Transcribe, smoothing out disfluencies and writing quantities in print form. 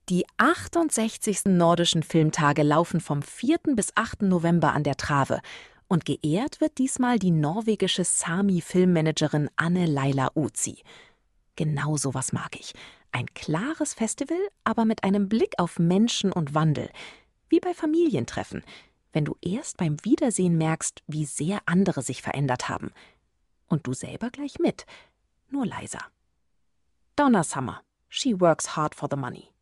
Die 68. Nordischen Filmtage laufen vom 4. bis 8. November an der Trave. Und geehrt wird diesmal die norwegische Sami-Filmmanagerin Anne-Laila Uzi. Genau sowas mag ich. Ein klares Festival, aber mit einem Blick auf Menschen und Wandel. Wie bei Familientreffen. Wenn du erst beim Wiedersehen merkst, wie sehr andere sich verändert haben. Und du selber gleich mit. Nur leiser. Donna Summer. She works hard for the money.